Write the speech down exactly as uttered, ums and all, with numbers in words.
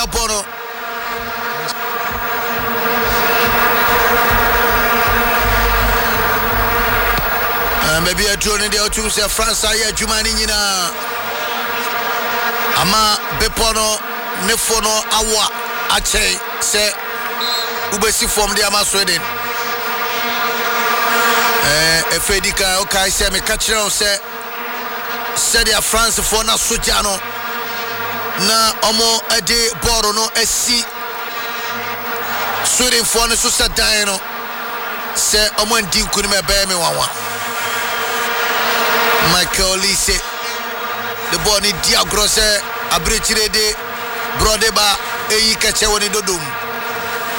Bono. Maybe a drone in the autumn say France aye Jumani nyina. Ama Bepono Nefono Awa Ache say Ubesi from the Ama Sweden. Eh Efedika okay say me catch you say say the France for na Sojano na omo ede boro no esi Sweden for no so sadan no say omo ndi nkuni me be me wawa Michael Lise the boy ni dia grosse abrichire de brodeba eyi kache woni dodum